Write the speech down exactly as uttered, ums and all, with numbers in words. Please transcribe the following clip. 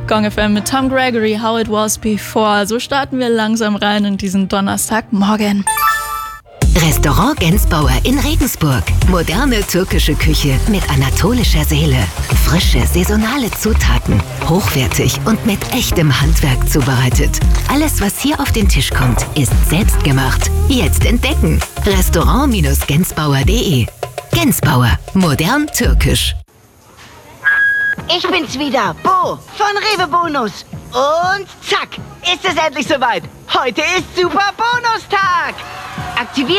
Gong F M mit Tom Gregory, How It Was Before. So starten wir langsam rein in diesen Donnerstagmorgen. Restaurant Gensbauer in Regensburg. Moderne türkische Küche mit anatolischer Seele. Frische, saisonale Zutaten. Hochwertig und mit echtem Handwerk zubereitet. Alles, was hier auf den Tisch kommt, ist selbstgemacht. Jetzt entdecken. Restaurant Gensbauer punkt de. Gensbauer. Modern türkisch. Ich bin's wieder, Bo von Rewe Bonus. Und zack, ist es endlich soweit. Heute ist Super Bonustag. Aktiviert